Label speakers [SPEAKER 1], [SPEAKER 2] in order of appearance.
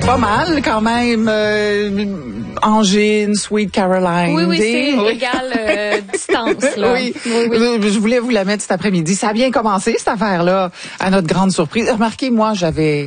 [SPEAKER 1] Pas mal, quand même. Angine, Sweet Caroline.
[SPEAKER 2] Oui, c'est égale distance, là.
[SPEAKER 1] Oui. Je voulais vous la mettre cet après-midi. Ça a bien commencé, cette affaire-là, à notre grande surprise. Remarquez, moi, j'avais